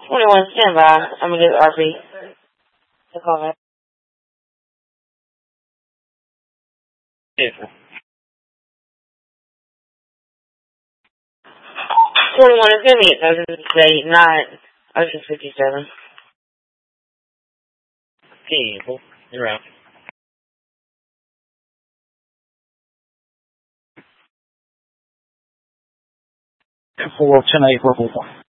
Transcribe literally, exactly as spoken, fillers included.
twenty-one, stand by. I'm going to get R P. To call back. Yeah. twenty-one is going to be at Ocean State, not Ocean fifty-seven. Okay, cool. You're out. four ten eight, purple one.